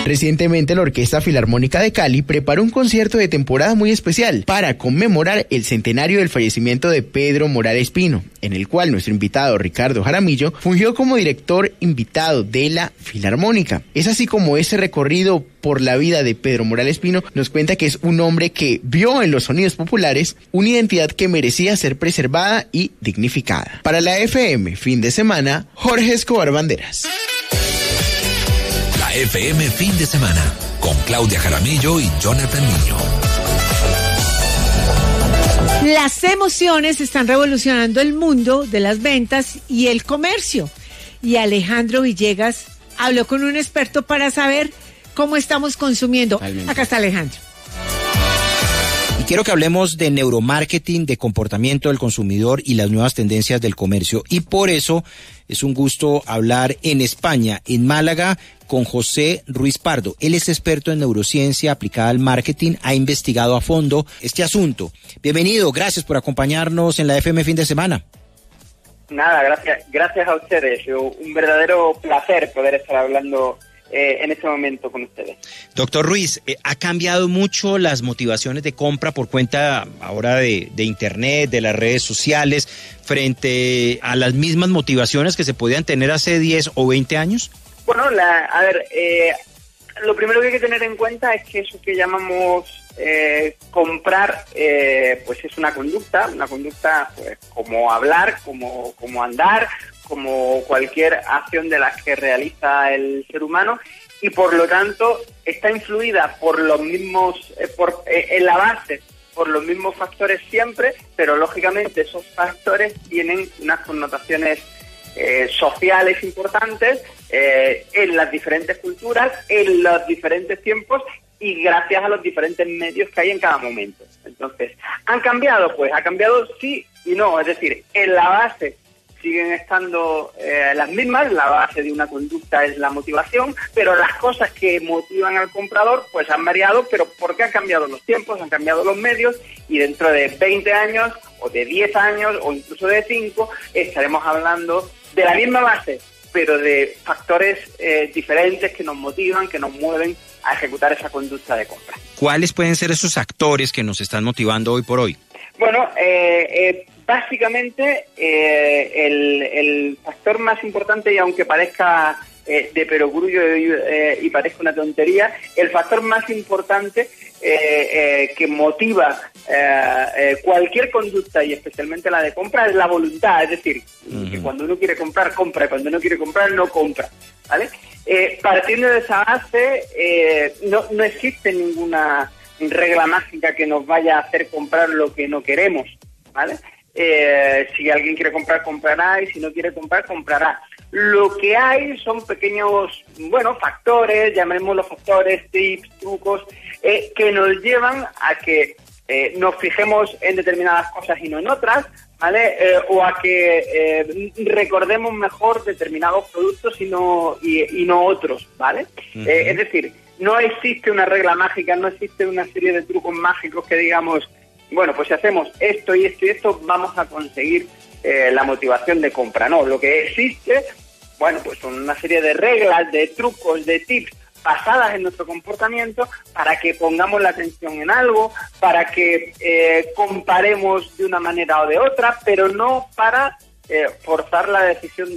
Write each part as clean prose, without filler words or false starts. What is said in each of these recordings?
Recientemente la Orquesta Filarmónica de Cali preparó un concierto de temporada muy especial para conmemorar el centenario del fallecimiento de Pedro Morales Pino, en el cual nuestro invitado Ricardo Jaramillo fungió como director invitado de la Filarmónica. Es así como ese recorrido por la vida de Pedro Morales Pino nos cuenta que es un hombre que vio en los sonidos populares una identidad que merecía ser preservada y dignificada. Para la FM Fin de Semana, Jorge Escobar Banderas. La FM Fin de Semana, con Claudia Jaramillo y Jonathan Niño. Las emociones están revolucionando el mundo de las ventas y el comercio. Y Alejandro Villegas habló con un experto para saber cómo estamos consumiendo. Acá está Alejandro. Y quiero que hablemos de neuromarketing, de comportamiento del consumidor y las nuevas tendencias del comercio. Y por eso es un gusto hablar en España, en Málaga, con José Ruiz Pardo. Él es experto en neurociencia aplicada al marketing, ha investigado a fondo este asunto. Bienvenido, gracias por acompañarnos en la FM Fin de Semana. Nada, gracias a ustedes. Un verdadero placer poder estar hablando en este momento con ustedes. Doctor Ruiz, ¿ha cambiado mucho las motivaciones de compra por cuenta ahora de Internet, de las redes sociales, frente a las mismas motivaciones que se podían tener hace 10 o 20 años? Bueno, lo primero que hay que tener en cuenta es que eso que llamamos comprar, pues es una conducta pues como hablar, como andar, como cualquier acción de las que realiza el ser humano, y por lo tanto está influida por los mismos, en la base, por los mismos factores siempre, pero lógicamente esos factores tienen unas connotaciones sociales importantes en las diferentes culturas, en los diferentes tiempos y gracias a los diferentes medios que hay en cada momento. Entonces, ¿han cambiado? Pues ha cambiado sí y no, es decir, en la base siguen estando las mismas, la base de una conducta es la motivación, pero las cosas que motivan al comprador pues han variado, pero porque han cambiado los tiempos, han cambiado los medios, y dentro de 20 años o de 10 años o incluso de 5 estaremos hablando de la misma base, pero de factores diferentes que nos motivan, que nos mueven a ejecutar esa conducta de compra. ¿Cuáles pueden ser esos actores que nos están motivando hoy por hoy? Bueno, básicamente el factor más importante, y aunque parezca de perogrullo y parezca una tontería, el factor más importante que motiva cualquier conducta y especialmente la de compra es la voluntad, es decir, que cuando uno quiere comprar, compra, y cuando no quiere comprar, no compra, ¿vale? Partiendo de esa base, no existe ninguna regla mágica que nos vaya a hacer comprar lo que no queremos, ¿vale? Si alguien quiere comprar, comprará, y si no quiere comprar, comprará. Lo que hay son pequeños, factores, llamémoslos factores, tips, trucos, que nos llevan a que nos fijemos en determinadas cosas y no en otras, ¿vale? O a que recordemos mejor determinados productos y no otros, ¿vale? Es decir, no existe una regla mágica, no existe una serie de trucos mágicos que digamos, bueno, pues si hacemos esto y esto y esto, vamos a conseguir la motivación de compra. No, lo que existe, pues son una serie de reglas, de trucos, de tips basadas en nuestro comportamiento para que pongamos la atención en algo, para que comparemos de una manera o de otra, pero no para forzar la decisión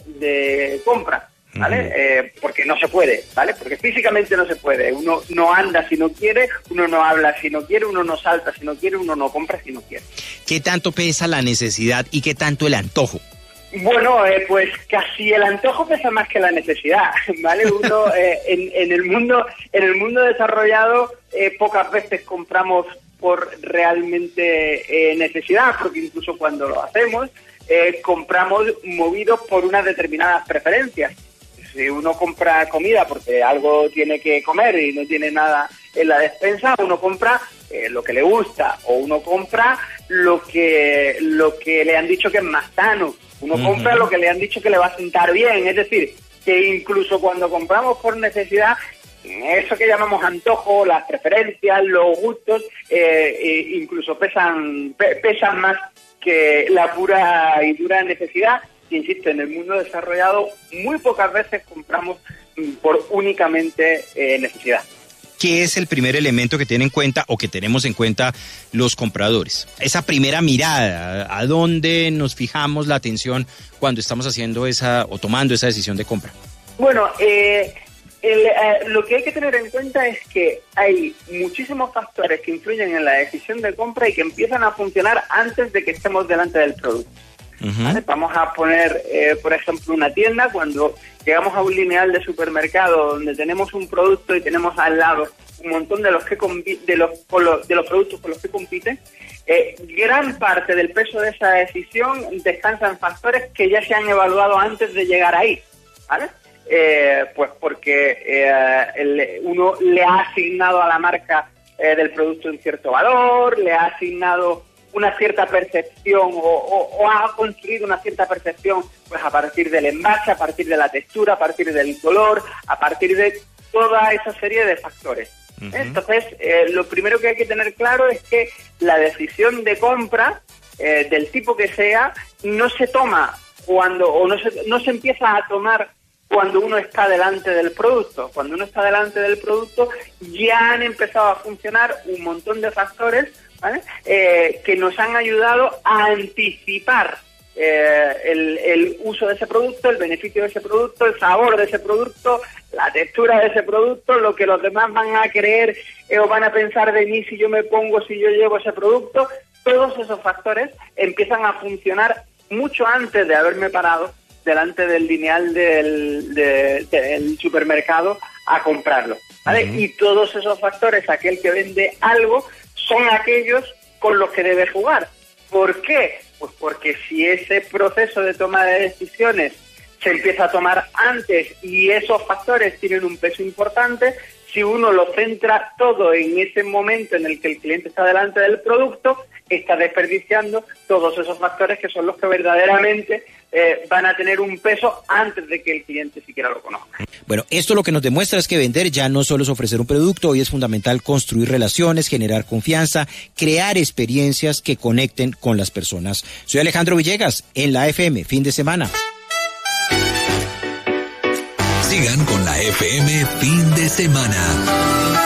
de compra, ¿vale? Porque no se puede, ¿vale? Porque físicamente no se puede. Uno no anda si no quiere, uno no habla si no quiere, uno no salta si no quiere, uno no compra si no quiere. ¿Qué tanto pesa la necesidad y qué tanto el antojo? Bueno, pues casi el antojo pesa más que la necesidad, ¿vale? Uno en el mundo desarrollado pocas veces compramos por realmente necesidad, porque incluso cuando lo hacemos compramos movidos por unas determinadas preferencias. Si uno compra comida porque algo tiene que comer y no tiene nada en la despensa, uno compra lo que le gusta, o uno compra lo que le han dicho que es más sano. Uno compra lo que le han dicho que le va a sentar bien, es decir, que incluso cuando compramos por necesidad, eso que llamamos antojo, las preferencias, los gustos, incluso pesan más que la pura y dura necesidad. Insisto, en el mundo desarrollado muy pocas veces compramos por únicamente necesidad. ¿Qué es el primer elemento que tienen en cuenta o que tenemos en cuenta los compradores? Esa primera mirada, ¿a dónde nos fijamos la atención cuando estamos haciendo o tomando esa decisión de compra? Bueno, lo que hay que tener en cuenta es que hay muchísimos factores que influyen en la decisión de compra y que empiezan a funcionar antes de que estemos delante del producto. ¿Vale? Vamos a poner, por ejemplo, una tienda. Cuando llegamos a un lineal de supermercado donde tenemos un producto y tenemos al lado un montón de los productos con los que compiten, gran parte del peso de esa decisión descansa en factores que ya se han evaluado antes de llegar ahí, ¿vale? Pues porque uno le ha asignado a la marca del producto un cierto valor, le ha asignado una cierta percepción o ha construido una cierta percepción pues a partir del envase, a partir de la textura, a partir del color, a partir de toda esa serie de factores. Entonces, lo primero que hay que tener claro es que la decisión de compra, del tipo que sea, no se toma no se empieza a tomar cuando uno está delante del producto. Cuando uno está delante del producto ya han empezado a funcionar un montón de factores, ¿vale? Que nos han ayudado a anticipar el uso de ese producto, el beneficio de ese producto, el sabor de ese producto, la textura de ese producto, lo que los demás van a creer o van a pensar de mí si yo llevo ese producto. Todos esos factores empiezan a funcionar mucho antes de haberme parado delante del lineal del supermercado a comprarlo, ¿vale? Y todos esos factores, aquel que vende algo, son aquellos con los que debe jugar. ¿Por qué? Pues porque si ese proceso de toma de decisiones se empieza a tomar antes y esos factores tienen un peso importante, si uno lo centra todo en ese momento en el que el cliente está delante del producto, está desperdiciando todos esos factores que son los que verdaderamente van a tener un peso antes de que el cliente siquiera lo conozca. Bueno, esto lo que nos demuestra es que vender ya no solo es ofrecer un producto, hoy es fundamental construir relaciones, generar confianza, crear experiencias que conecten con las personas. Soy Alejandro Villegas, en la FM, fin de semana. Sigan con la FM fin de semana.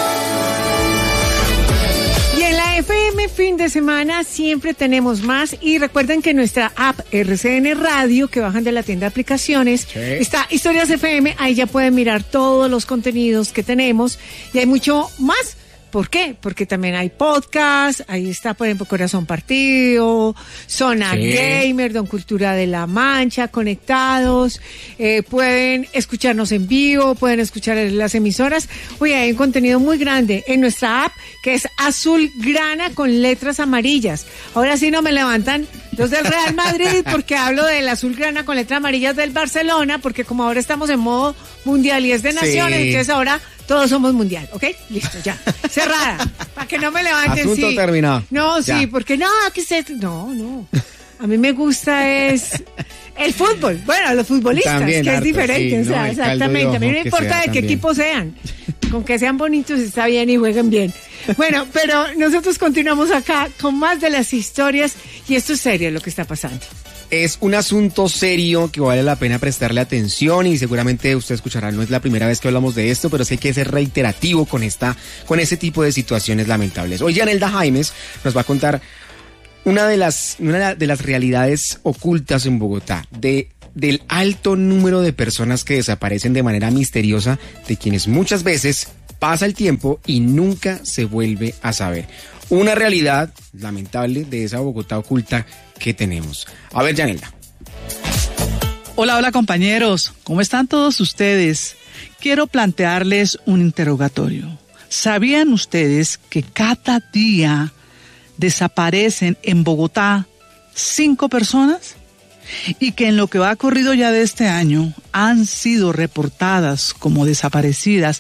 FM fin de semana siempre tenemos más y recuerden que nuestra app RCN Radio, que bajan de la tienda de aplicaciones, está Historias FM, ahí ya pueden mirar todos los contenidos que tenemos y hay mucho más. ¿Por qué? Porque también hay podcast, ahí está, por ejemplo, Corazón Partido, Zona Gamer, Don Cultura de la Mancha, conectados, pueden escucharnos en vivo, pueden escuchar las emisoras. Oye, hay un contenido muy grande en nuestra app que es azul grana con letras amarillas. Ahora sí no me levantan los del Real Madrid porque hablo del azul grana con letras amarillas del Barcelona, porque como ahora estamos en modo mundial y es de naciones, entonces ahora todos somos mundial, ¿ok? Listo, ya. Cerrada. Para que no me levanten. Asunto terminado. No, ya. Sí, porque no, no. A mí me gusta es el fútbol. Bueno, los futbolistas, también, que harto, es diferente. Sí, o sea, exactamente. A mí no me importa de qué equipo sean. Con que sean bonitos está bien y jueguen bien. Bueno, pero nosotros continuamos acá con más de las historias y esto es serio lo que está pasando. Es un asunto serio que vale la pena prestarle atención y seguramente usted escuchará, no es la primera vez que hablamos de esto, pero sí hay que ser reiterativo con ese tipo de situaciones lamentables. Hoy Yanelda Jaimes nos va a contar una de las realidades ocultas en Bogotá, del alto número de personas que desaparecen de manera misteriosa, de quienes muchas veces pasa el tiempo y nunca se vuelve a saber. Una realidad lamentable de esa Bogotá oculta que tenemos. A ver, Yanelda. Hola compañeros, ¿cómo están todos ustedes? Quiero plantearles un interrogatorio. ¿Sabían ustedes que cada día desaparecen en Bogotá 5 personas? Y que en lo que va corrido ya de este año han sido reportadas como desaparecidas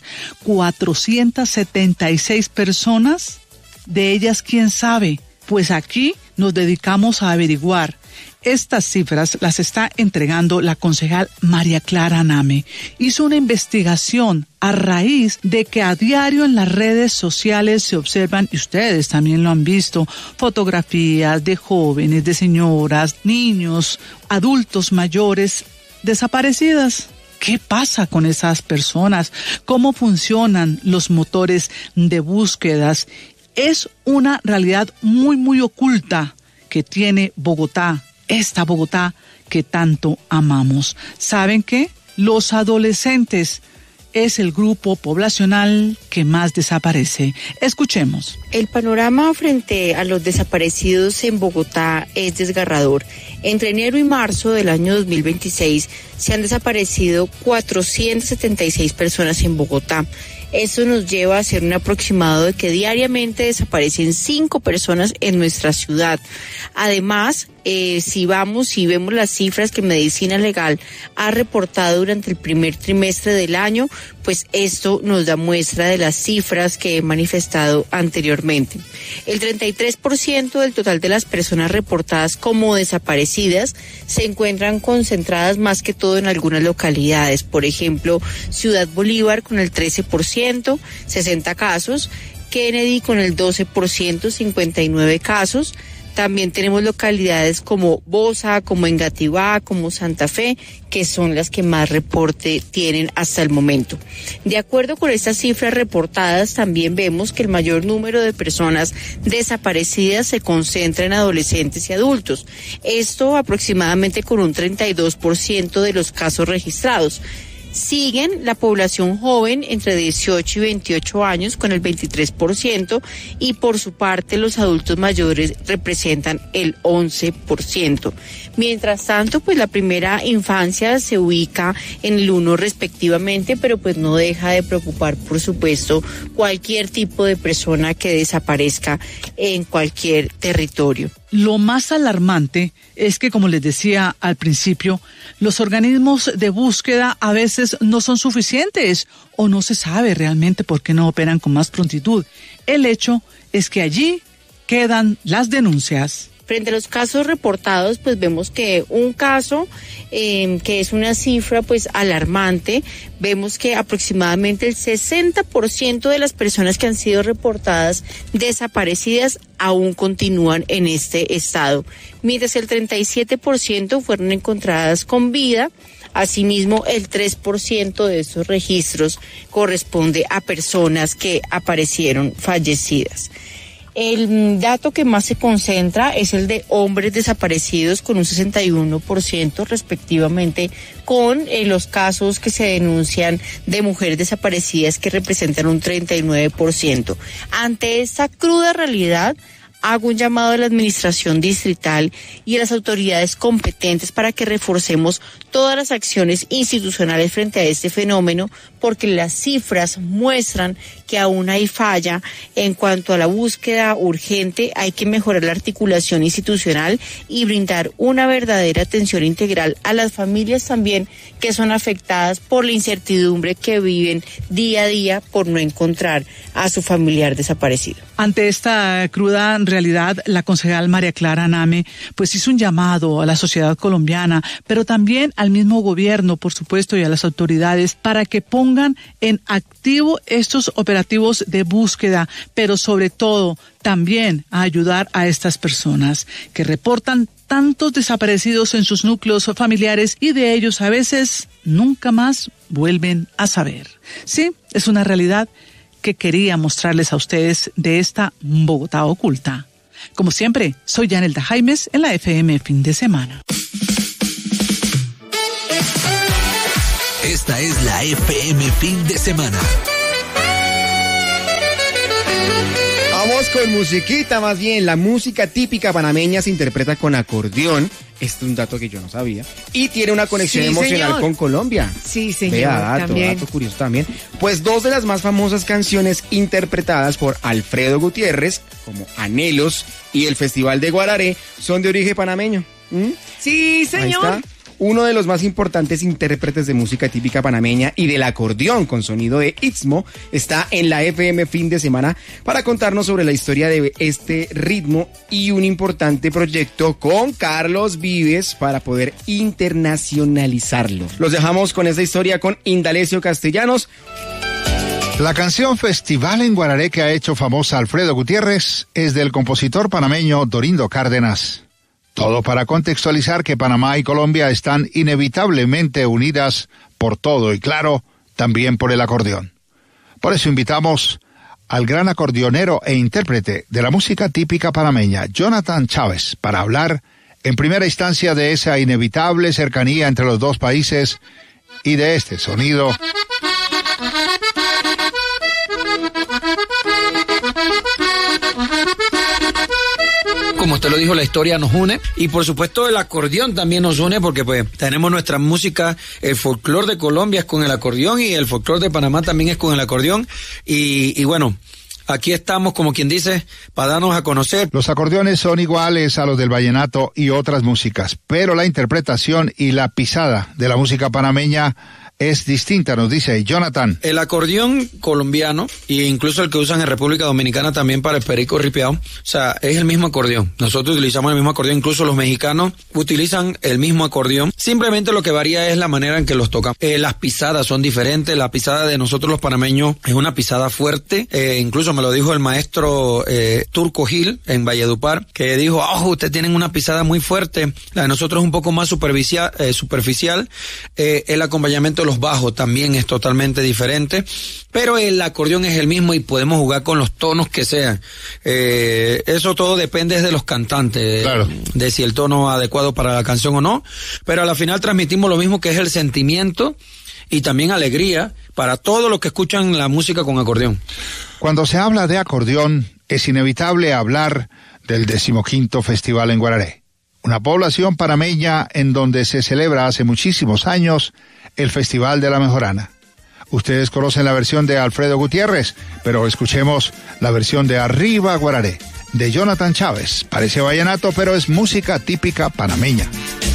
476 personas. De ellas, ¿quién sabe? Pues aquí nos dedicamos a averiguar. Estas cifras las está entregando la concejal María Clara Name. Hizo una investigación a raíz de que a diario en las redes sociales se observan, y ustedes también lo han visto, fotografías de jóvenes, de señoras, niños, adultos mayores desaparecidas. ¿Qué pasa con esas personas? ¿Cómo funcionan los motores de búsquedas? Es una realidad muy, muy oculta que tiene Bogotá, esta Bogotá que tanto amamos. ¿Saben qué? Los adolescentes es el grupo poblacional que más desaparece. Escuchemos. El panorama frente a los desaparecidos en Bogotá es desgarrador. Entre enero y marzo del año 2026 se han desaparecido 476 personas en Bogotá. Eso nos lleva a hacer un aproximado de que diariamente desaparecen 5 personas en nuestra ciudad. Además, si vamos y vemos las cifras que Medicina Legal ha reportado durante el primer trimestre del año, pues esto nos da muestra de las cifras que he manifestado anteriormente. El 33% del total de las personas reportadas como desaparecidas se encuentran concentradas más que todo en algunas localidades. Por ejemplo, Ciudad Bolívar con el 13%, 60 casos, Kennedy con el 12%, 59 casos. También tenemos localidades como Bosa, como Engativá, como Santa Fe, que son las que más reporte tienen hasta el momento. De acuerdo con estas cifras reportadas, también vemos que el mayor número de personas desaparecidas se concentra en adolescentes y adultos. Esto aproximadamente con un 32% de los casos registrados. Siguen la población joven entre 18 y 28 años con el 23% y por su parte los adultos mayores representan el 11%. Mientras tanto, pues la primera infancia se ubica en el 1 respectivamente, pero pues no deja de preocupar, por supuesto, cualquier tipo de persona que desaparezca en cualquier territorio. Lo más alarmante es que, como les decía al principio, los organismos de búsqueda a veces no son suficientes o no se sabe realmente por qué no operan con más prontitud. El hecho es que allí quedan las denuncias. Frente a los casos reportados, pues vemos que un caso que es una cifra pues alarmante, vemos que aproximadamente el 60% de las personas que han sido reportadas desaparecidas aún continúan en este estado, mientras el 37% fueron encontradas con vida. Asimismo, el 3% de estos registros corresponde a personas que aparecieron fallecidas. El dato que más se concentra es el de hombres desaparecidos con un 61% respectivamente con los casos que se denuncian de mujeres desaparecidas que representan un 39%. Ante esta cruda realidad, hago un llamado a la administración distrital y a las autoridades competentes para que reforcemos todas las acciones institucionales frente a este fenómeno, porque las cifras muestran que aún hay falla en cuanto a la búsqueda urgente. Hay que mejorar la articulación institucional y brindar una verdadera atención integral a las familias también que son afectadas por la incertidumbre que viven día a día por no encontrar a su familiar desaparecido. Ante esta cruda realidad, la concejal María Clara Name pues hizo un llamado a la sociedad colombiana, pero también al mismo gobierno, por supuesto, y a las autoridades para que pongan en activo estos operativos de búsqueda, pero sobre todo también a ayudar a estas personas que reportan tantos desaparecidos en sus núcleos familiares y de ellos a veces nunca más vuelven a saber. Sí, es una realidad que quería mostrarles a ustedes de esta Bogotá oculta. Como siempre, soy Yanelda Jaimes en la FM Fin de Semana. Esta es la FM Fin de Semana. Vamos con musiquita, más bien. La música típica panameña se interpreta con acordeón. Este es un dato que yo no sabía. Y tiene una conexión emocional con Colombia. Sí, señor. Vea, dato curioso también. Pues dos de las más famosas canciones interpretadas por Alfredo Gutiérrez, como Anhelos y el Festival de Guararé, son de origen panameño. Sí, señor. Ahí está. Uno de los más importantes intérpretes de música típica panameña y del acordeón con sonido de istmo está en la FM Fin de Semana para contarnos sobre la historia de este ritmo y un importante proyecto con Carlos Vives para poder internacionalizarlo. Los dejamos con esta historia con Indalecio Castellanos. La canción Festival en Guararé que ha hecho famosa Alfredo Gutiérrez es del compositor panameño Dorindo Cárdenas. Todo para contextualizar que Panamá y Colombia están inevitablemente unidas por todo y claro, también por el acordeón. Por eso invitamos al gran acordeonero e intérprete de la música típica panameña, Jonathan Chávez, para hablar en primera instancia de esa inevitable cercanía entre los dos países y de este sonido como usted lo dijo, la historia nos une y por supuesto el acordeón también nos une porque pues tenemos nuestra música, el folclore de Colombia es con el acordeón y el folclore de Panamá también es con el acordeón y bueno, aquí estamos como quien dice para darnos a conocer. Los acordeones son iguales a los del vallenato y otras músicas, pero la interpretación y la pisada de la música panameña es distinta, nos dice Jonathan. El acordeón colombiano e incluso el que usan en República Dominicana también para el perico ripiao, o sea, es el mismo acordeón. Nosotros utilizamos el mismo acordeón, incluso los mexicanos utilizan el mismo acordeón. Simplemente lo que varía es la manera en que los tocan. Las pisadas son diferentes. La pisada de nosotros los panameños es una pisada fuerte. Incluso me lo dijo el maestro Turco Gil en Valledupar, que dijo, ustedes tienen una pisada muy fuerte. La de nosotros es un poco más superficial. El acompañamiento los bajos también es totalmente diferente, pero el acordeón es el mismo y podemos jugar con los tonos que sean. Eso todo depende de los cantantes, claro, de si el tono adecuado para la canción o no, pero a la final transmitimos lo mismo que es el sentimiento y también alegría para todos los que escuchan la música con acordeón. Cuando se habla de acordeón, es inevitable hablar del 15º Festival en Guararé, una población panameña en donde se celebra hace muchísimos años el Festival de la Mejorana. Ustedes conocen la versión de Alfredo Gutiérrez, pero escuchemos la versión de Arriba Guararé, de Jonathan Chávez. Parece vallenato, pero es música típica panameña.